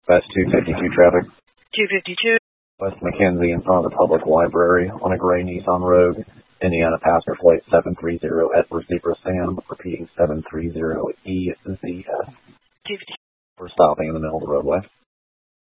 West 252 traffic. 252. West Mackenzie in front of the public library on a gray Nissan Rogue. Indiana passenger flight 730 Edward Zebra Sam, repeating 730 EZS. 252. We're stopping in the middle of the roadway.